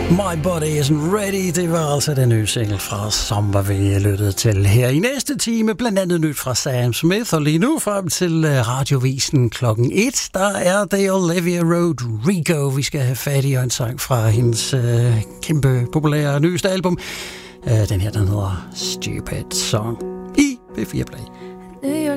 My Body Isn't Ready, det var altså den nye single fra Sommer, vi lyttede til her i næste time. Blandt andet nyt fra Sam Smith, og lige nu frem til radiovisen klokken 1, der er det Olivia Rodrigo. Vi skal have fat i en sang fra hendes kæmpe populære nyeste album. Den her, den hedder Stupid Song i P4 Play. New York